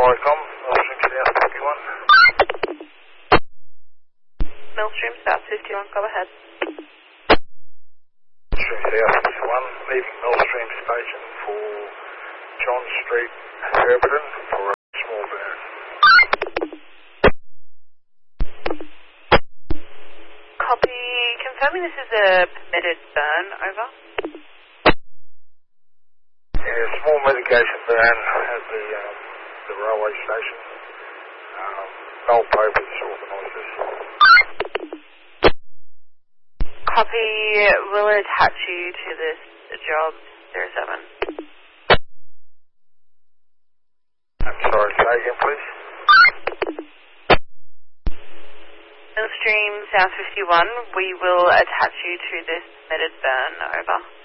Vicom, Millstream South 51. Millstream South 51, go ahead. Millstream South 51, leaving Millstream Station for John Street, Herberton for a small burn. Copy. Confirming this is a permitted burn, over. Yeah, small mitigation burn at the railway station. Old papers organised this. Copy. Will attach you to this job 07. I'm sorry, say again please. Millstream South 51, we will attach you to this permitted burn, over.